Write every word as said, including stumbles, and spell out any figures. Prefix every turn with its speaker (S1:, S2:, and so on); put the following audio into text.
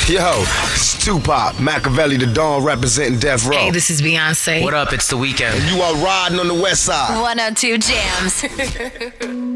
S1: Yo, it's Tupac, Machiavelli the Dawn representing Death Row.
S2: Hey, this is Beyonce.
S3: What up? It's The Weeknd.
S1: And you are riding on the west side.
S4: one oh two Jams.